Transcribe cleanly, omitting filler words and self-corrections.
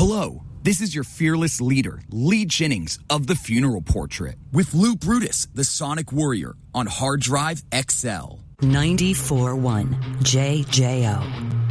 Hello, this is your fearless leader, Lee Jennings of The Funeral Portrait, with Lou Brutus, the Sonic Warrior, on Hard Drive XL. 94.1 JJO.